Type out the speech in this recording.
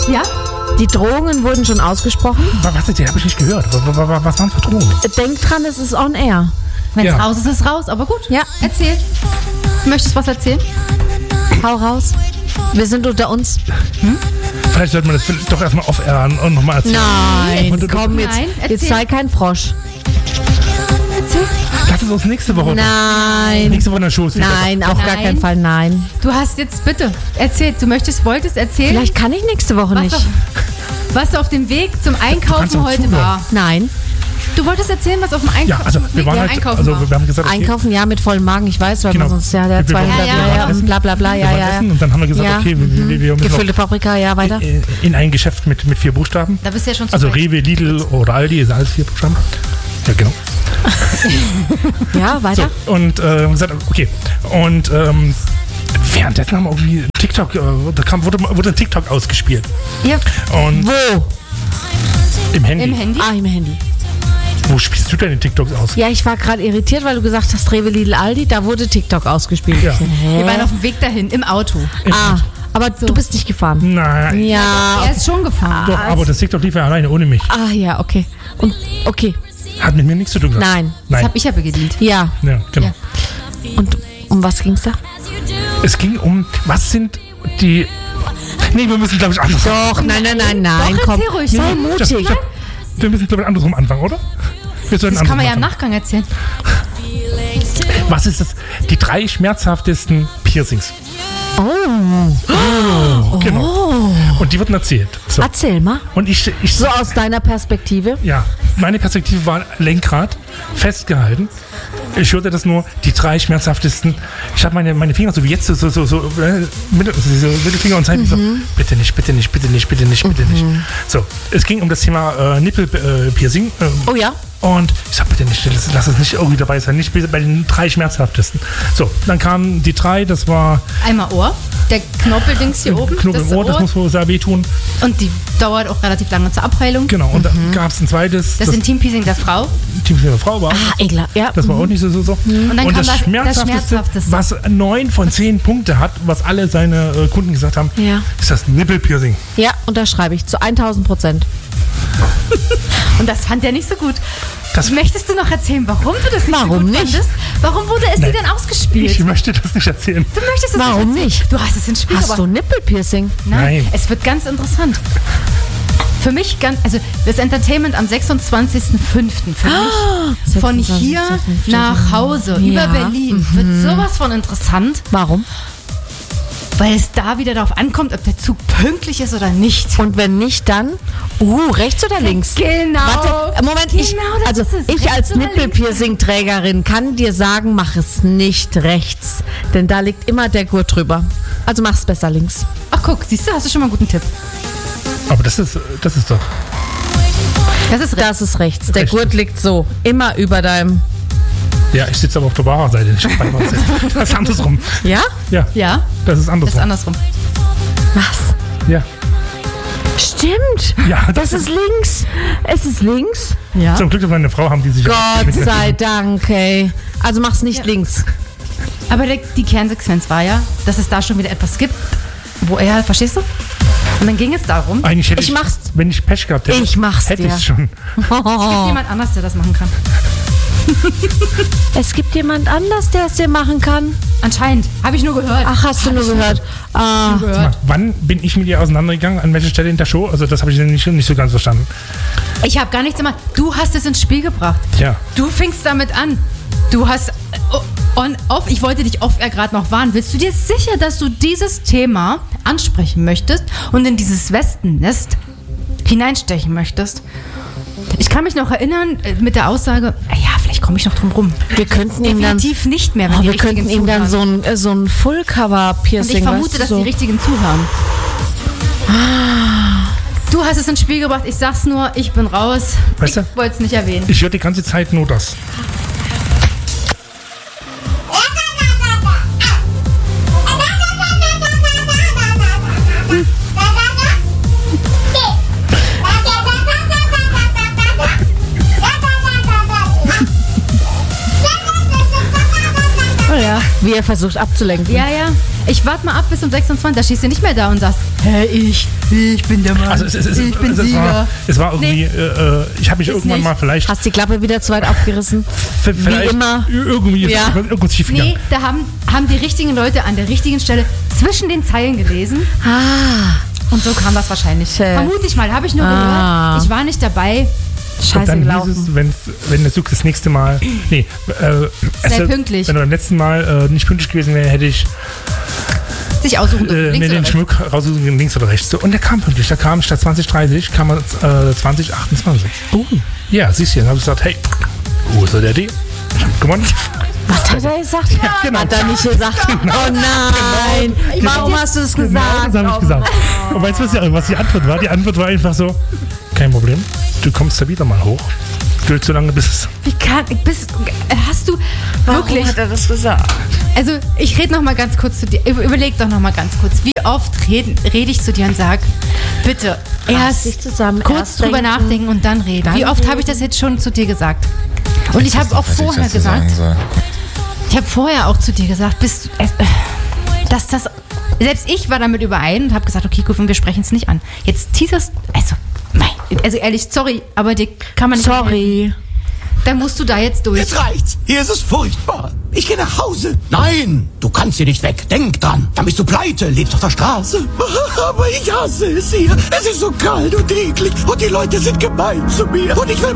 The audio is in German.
Ja? Die Drohungen wurden schon ausgesprochen. Was ist die? Habe ich nicht gehört. Was waren für Drohungen? Denk dran, es ist on air. Wenn es Ja. raus ist, ist es raus. Aber gut, Ja. erzähl. Möchtest du was erzählen? Hau raus. Wir sind unter uns. Vielleicht sollte man das doch erstmal off-air und nochmal erzählen. Nein, komm jetzt. Nein, Jetzt erzähl. sei kein Frosch. Erzähl. Lass es uns nächste Woche. Nein. Nächste Woche in der Show. Nein, auf gar Nein. keinen Fall nein. Du hast jetzt bitte erzählt. Du wolltest erzählen, Vielleicht kann ich nächste Woche was nicht. was auf dem Weg zum kannst Einkaufen doch heute zuhören. war. Nein. Du wolltest erzählen, was auf dem Ja, also wir waren halt, Einkaufen also war. wir haben gesagt, okay, Einkaufen, ja, mit vollem Magen, ich weiß, weil Genau. man sonst ja der Wir waren- 200, wir waren essen. bla bla bla, wir ja, waren ja. essen und dann haben wir gesagt, Ja. okay, wir müssen Gefüllte Paprika, ja, weiter. in ein Geschäft mit 4 Buchstaben. Da bist du ja schon zu Also weit. Rewe, Lidl oder Aldi, ist alles 4 Buchstaben. Ja, genau. Ja, weiter. So, und gesagt, okay. Und währenddessen haben wir irgendwie TikTok, wurde ein TikTok ausgespielt. Ja, Und Wo? im Handy. im Handy. Ah, im Handy. Wo spielst du deine TikToks aus? Ja, ich war gerade irritiert, weil du gesagt hast, Rewe, Lidl, Aldi, da wurde TikTok ausgespielt. Ja. Ich dachte, Wir waren hä? auf dem Weg dahin, im Auto. Ah, aber du bist nicht gefahren. Nein. Ja. Er ist schon gefahren. Doch, aber das TikTok lief ja alleine ohne mich. Ah, ja, okay. Und, okay, Hat mit mir nichts zu tun gehabt. nein. Das habe ich aber gedient. Ja. Ja, genau. Ja. Und um was ging's da? Es ging um, was sind die... Nee, wir müssen, glaube ich, andersrum. Doch, nein, Doch, komm. erzähl ruhig. Sei Nein. mutig. Wir müssen, glaube ich, andersrum anfangen, oder? Wir sollten Das kann man ja im andersrum Nachgang erzählen. anfangen. Was ist das? Die 3 schmerzhaftesten Piercings. Oh, Genau. Und die wurden erzählt. So. erzähl mal. Und ich So aus deiner Perspektive. ja, meine Perspektive war Lenkrad, festgehalten. Ich hörte das nur, die 3 schmerzhaftesten. Ich habe meine Finger so wie jetzt, so Mittelfinger und Zeigen so, bitte nicht, bitte nicht, bitte nicht, bitte nicht, bitte nicht. So, es ging um das Thema Nippelpiercing. Oh ja. Und ich sag, bitte nicht, lass es nicht irgendwie dabei sein, nicht bei den 3 schmerzhaftesten. So, dann kamen die 3, das war Einmal Ohr, der Knoppeldings hier oben. Knoblauch im Ohr, das muss wohl sehr wehtun. Und die dauert auch relativ lange zur Abheilung. Genau, und dann gab es ein zweites, Das Intimpiercing der Frau. Team für eine Frau war. Ah, ekelhaft. Ja. Das war auch nicht so. Und dann kam das Schmerzhafteste. was 9 von 10 Punkte hat, was alle seine Kunden gesagt haben, Ja. ist das Nippelpiercing. Ja, unterschreibe ich zu 1000%. Und das fand er nicht so gut. Das- Möchtest du noch erzählen, warum du das nicht so Warum gut nicht? fandest? Warum wurde es dir denn ausgespielt? Ich möchte das nicht erzählen. Du möchtest es Warum nicht erzählen. nicht? Du hast es ins Spiel Hast gebracht. du Nippelpiercing? Nein. Es wird ganz interessant. Für mich also das Entertainment am 26.05. Für mich von hier 26.05. nach Hause Ja. über Berlin wird sowas von interessant, Warum? weil es da wieder darauf ankommt, ob der Zug pünktlich ist oder nicht. Und wenn nicht, dann rechts oder links? Genau. Warte, Moment, Genau, das ist es. ich Rechts als oder links? Nippelpiercing-Trägerin kann dir sagen, mach es nicht rechts, denn da liegt immer der Gurt drüber. Also mach es besser links. Ach guck, siehst du, hast du schon mal einen guten Tipp. Aber das ist doch. Das ist Das ist rechts. Der Rechts. Gurt liegt so, immer über deinem. Ja, ich sitze aber auf der Fahrerseite, nicht auf der Beifahrerseite. Das ist andersrum. Ja? Ja, Ja, das ist das andersrum. ist andersrum. Was? Ja. Stimmt. Ja, Das ist links. Es ist links. Ja. Zum Glück, dass wir eine Frau haben, die sich... Gott sei Dank, ey. Also mach's nicht links. Aber die Kernsequenz war ja, dass es da schon wieder etwas gibt, wo er, verstehst du? Und dann ging es darum, Eigentlich hätte Ich mach's. wenn ich Pech gehabt hätte, Ich mach's hätte dir. ich es schon. es gibt jemand anders, der das machen kann. Es gibt jemand anders, der es dir machen kann. Anscheinend. Habe ich nur gehört. Ach, hast du nur gehört. Ah, gehört. Wann bin ich mit ihr auseinandergegangen? An welcher Stelle in der Show? Also das habe ich nicht so ganz verstanden. Ich habe gar nichts gemacht. Du hast es ins Spiel gebracht. Ja. Du fingst damit an. Du hast on-off, ich wollte dich off-air gerade noch warnen. Willst du dir sicher, dass du dieses Thema ansprechen möchtest und in dieses Wespennest hineinstechen möchtest? Ich kann mich noch erinnern mit der Aussage, ja, vielleicht komme ich noch drum rum. wir könnten ihm dann, Definitiv nicht mehr, wenn die wir Richtigen könnten ihm dann zuhören. so ein Und Full-Cover-Piercing, ich vermute, weißt du, dass so. die Richtigen zuhören. Du hast es ins Spiel gebracht. Ich sag's nur, ich bin raus. Weißt du? Ich wollte es nicht erwähnen. Ich höre die ganze Zeit nur das. Oh ja. Wie er versucht abzulenken. Ja, ja. Ich warte mal ab bis um 26, da stehst du nicht mehr da und sagst, hey, ich bin der Mann, Also ich bin Sieger. es war irgendwie, ich habe mich irgendwann nicht. mal vielleicht... Hast die Klappe wieder zu weit aufgerissen? vielleicht immer. Irgendwie Ja. irgendwas schief gegangen. Nee, da haben die richtigen Leute an der richtigen Stelle zwischen den Zeilen gelesen. Und so kam das wahrscheinlich. Vermute ich mal, habe ich nur gehört. Ich war nicht dabei. Und Scheiße dann gelaufen. hieß es, wenn der Zug das nächste Mal... Sei pünktlich. Wenn du beim letzten Mal nicht pünktlich gewesen wäre, hätte ich Sich aussuchen, links oder den rechts. Schmuck raussuchen, links oder rechts. So, und der kam pünktlich. Der kam statt 2030, kam er 2028. Ja, siehst du, dann habe ich gesagt, hey, wo ist der Daddy? Ich hab gewonnen. Was hat er gesagt? genau. Hat er nicht gesagt. Oh nein. Warum hast du das Genau, gesagt? das habe ich gesagt. Und weißt du, was die Antwort war? Die Antwort war einfach so, kein Problem, du kommst da wieder mal hoch. Gilt so lange, bis... Hast du wirklich... Warum hat er das gesagt? Also, ich rede noch mal ganz kurz zu dir. Überleg doch noch mal ganz kurz. Wie oft rede ich zu dir und sag, bitte, erst sich zusammen, kurz erst drüber denken, nachdenken und dann reden. Wie oft habe ich das jetzt schon zu dir gesagt? Und ich habe auch vorher gesagt, ich habe vorher auch zu dir gesagt, dass das... Selbst ich war damit überein und habe gesagt, okay, gut, wir sprechen es nicht an. Jetzt teaserst... Also ehrlich, sorry, aber dir kann man nicht... Sorry. Dann musst du da jetzt durch. Jetzt reicht's. Hier ist es furchtbar. Ich gehe nach Hause. Nein, du kannst hier nicht weg. Denk dran. Dann bist du pleite, lebst auf der Straße. Aber ich hasse es hier. Es ist so kalt und eklig und die Leute sind gemein zu mir. Und ich will